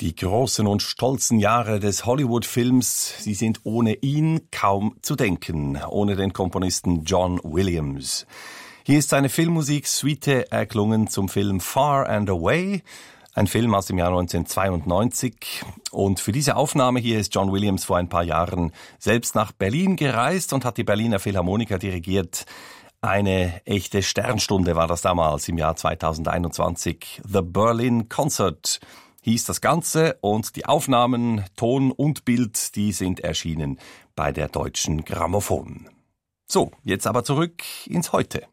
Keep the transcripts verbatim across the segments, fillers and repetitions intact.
Die großen und stolzen Jahre des Hollywood-Films, sie sind ohne ihn kaum zu denken, ohne den Komponisten John Williams. Hier ist seine Filmmusik Suite erklungen zum Film Far and Away, ein Film aus dem Jahr neunzehnhundertzweiundneunzig. Und für diese Aufnahme hier ist John Williams vor ein paar Jahren selbst nach Berlin gereist und hat die Berliner Philharmoniker dirigiert. Eine echte Sternstunde war das damals im Jahr zweitausendeinundzwanzig. The Berlin Concert hieß das Ganze und die Aufnahmen, Ton und Bild, die sind erschienen bei der Deutschen Grammophon. So, jetzt aber zurück ins Heute.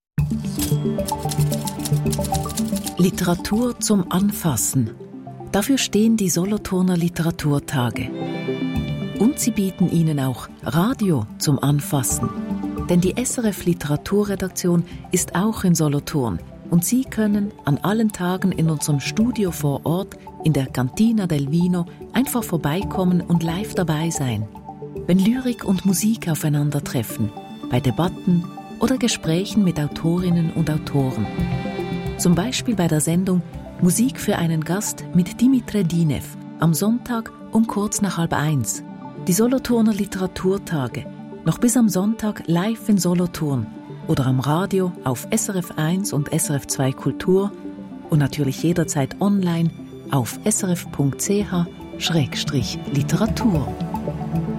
Literatur zum Anfassen. Dafür stehen die Solothurner Literaturtage. Und sie bieten Ihnen auch Radio zum Anfassen. Denn die S R F Literaturredaktion ist auch in Solothurn. Und Sie können an allen Tagen in unserem Studio vor Ort in der Cantina del Vino einfach vorbeikommen und live dabei sein. Wenn Lyrik und Musik aufeinandertreffen, bei Debatten oder Gesprächen mit Autorinnen und Autoren. Zum Beispiel bei der Sendung Musik für einen Gast mit Dimitri Dinev am Sonntag um kurz nach halb eins. Die Solothurner Literaturtage, noch bis am Sonntag live in Solothurn. Oder am Radio auf S R F eins und S R F zwei Kultur und natürlich jederzeit online auf s r f punkt c h schrägstrich literatur.